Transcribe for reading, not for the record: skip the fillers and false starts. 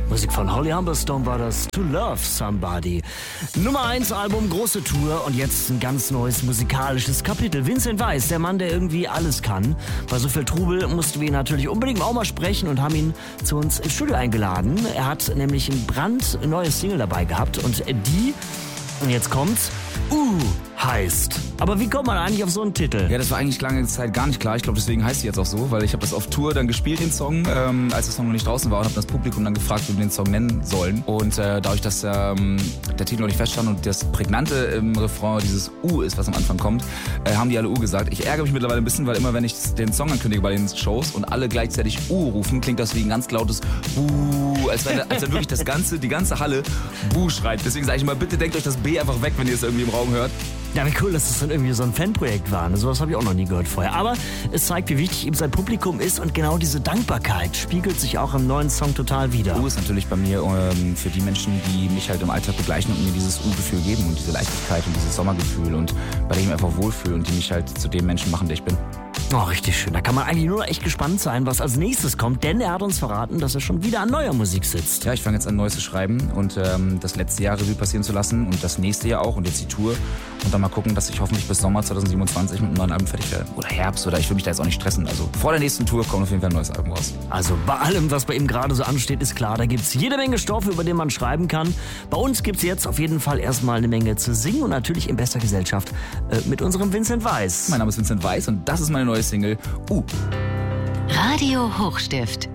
Musik von Holly Humberstone war das, To Love Somebody. Nummer 1 Album, große Tour und jetzt ein ganz neues musikalisches Kapitel. Vincent Weiss, der Mann, der irgendwie alles kann. Bei so viel Trubel mussten wir ihn natürlich unbedingt auch mal sprechen und haben ihn zu uns ins Studio eingeladen. Er hat nämlich ein brandneues Single dabei gehabt und jetzt kommt's, heißt. Aber wie kommt man eigentlich auf so einen Titel? Ja, das war eigentlich lange Zeit gar nicht klar. Ich glaube, deswegen heißt sie jetzt auch so, weil ich habe das auf Tour dann gespielt, den Song, als der Song noch nicht draußen war, und habe das Publikum dann gefragt, wie wir den Song nennen sollen. Und dadurch, dass der Titel noch nicht feststand und das Prägnante im Refrain dieses ist, was am Anfang kommt, haben die alle gesagt. Ich ärgere mich mittlerweile ein bisschen, weil immer, wenn ich den Song ankündige bei den Shows und alle gleichzeitig rufen, klingt das wie ein ganz lautes Buh, als wenn wirklich die ganze Halle Buh schreit. Deswegen sage ich immer, bitte denkt euch das B einfach weg, wenn ihr es irgendwie im Raum hört. Ja, wie cool, dass das dann irgendwie so ein Fanprojekt war. Sowas habe ich auch noch nie gehört vorher. Aber es zeigt, wie wichtig ihm sein Publikum ist und genau diese Dankbarkeit spiegelt sich auch im neuen Song total wider. Ist natürlich bei mir für die Menschen, die mich halt im Alltag begleichen und mir dieses Gefühl geben und diese Leichtigkeit und dieses Sommergefühl und bei dem ich mich einfach wohlfühle und die mich halt zu dem Menschen machen, der ich bin. Oh, richtig schön. Da kann man eigentlich nur echt gespannt sein, was als nächstes kommt, denn er hat uns verraten, dass er schon wieder an neuer Musik sitzt. Ja, ich fange jetzt an, Neues zu schreiben und das letzte Jahr Revue passieren zu lassen und das nächste Jahr auch und jetzt die Tour und dann mal gucken, dass ich hoffentlich bis Sommer 2027 mit einem neuen Album fertig werde. Oder Herbst, oder ich will mich da jetzt auch nicht stressen. Also vor der nächsten Tour kommt auf jeden Fall ein neues Album raus. Also bei allem, was bei ihm gerade so ansteht, ist klar, da gibt's jede Menge Stoff, über den man schreiben kann. Bei uns gibt's jetzt auf jeden Fall erstmal eine Menge zu singen und natürlich in bester Gesellschaft mit unserem Vincent Weiss. Mein Name ist Vincent Weiss und das ist meine neue Single, Radio Hochstift.